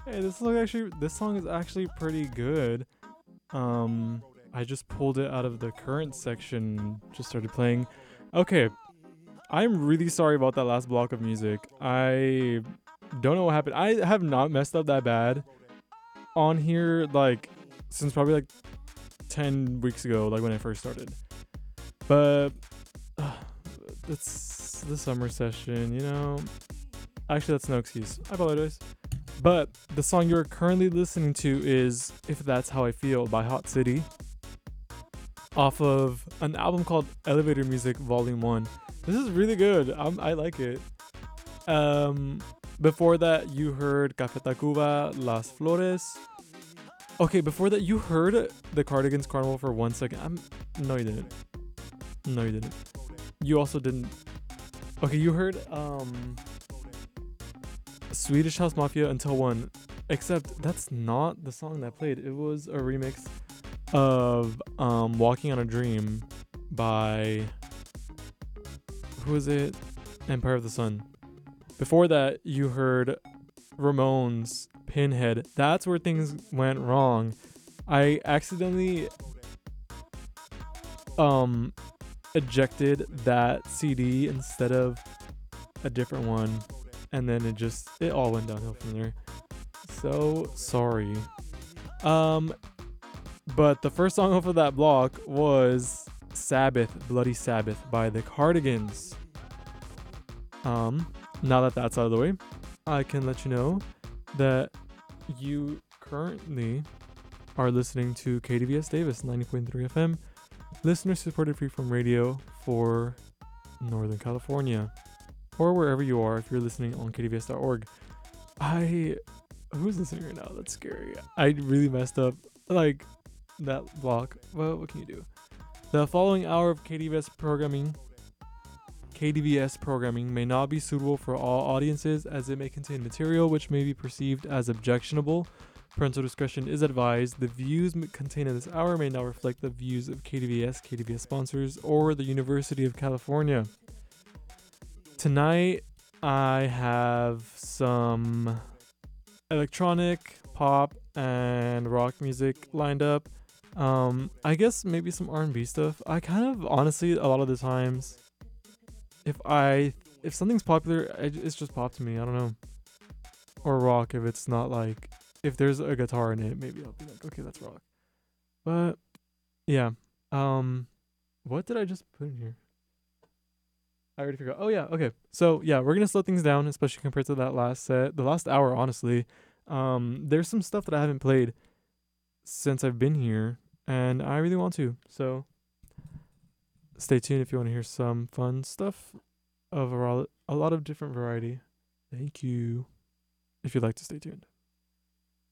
Hey, this song is actually pretty good. I just pulled it out of the current section, just started playing. Okay, I'm really sorry about that last block of music. I don't know what happened. I have not messed up that bad on here, like, since probably like 10 weeks ago, like when I first started. But uh, it's the summer session, you know? Actually, that's no excuse. I apologize. But the song you're currently listening to is If That's How I Feel by Hot City, off of an album called Elevator Music Volume 1. This is really good. I like it. Um, Before that, you heard Café Tacuba, Las Flores. Okay, before that, you heard the Cardigans Carnival for 1 second. No, you didn't. No, you didn't. You also didn't. Okay, you heard Swedish House Mafia Until One, except that's not the song that played. It was a remix of Walking on a Dream by, who is it? Empire of the Sun. Before that, you heard Ramones Pinhead. That's where things went wrong. I accidentally um ejected that CD instead of a different one, and then it all went downhill from there. So sorry. Um but the first song off of that block was Sabbath, Bloody Sabbath by the Cardigans. Now that that's out of the way, I can let you know that you currently are listening to KDVS Davis 90.3 FM, listener supported freeform radio for Northern California, or wherever you are if you're listening on KDVS.org. Who's listening right now? That's scary. I really messed up like that block. Well, what can you do? The following hour of KDVS programming may not be suitable for all audiences as it may contain material which may be perceived as objectionable. Parental discretion is advised. The views contained in this hour may not reflect the views of KDVS, KDVS sponsors, or the University of California. Tonight, I have some electronic, pop, and rock music lined up. I guess maybe some R&B stuff. I kind of honestly a lot of the times, if something's popular, it's just pop to me. I don't know, or rock if it's not like if there's a guitar in it, maybe I'll be like, okay, that's rock. But yeah, what did I just put in here? I already forgot. Oh yeah, okay. So yeah, we're gonna slow things down, especially compared to that last set, the last hour. Honestly, there's some stuff that I haven't played since I've been here, and I really want to. So stay tuned if you want to hear some fun stuff of a lot of different variety. Thank you. If you'd like to stay tuned.